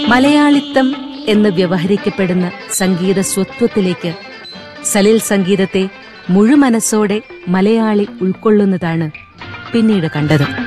മലയാളിത്തം എന്ന് വ്യവഹരിക്കപ്പെടുന്ന സംഗീത സ്വത്വത്തിലേക്ക് സലിൽ സംഗീതത്തെ മുഴുമനസ്സോടെ മലയാളി ഉൾക്കൊള്ളുന്നതാണ് പിന്നീട് കണ്ടത്.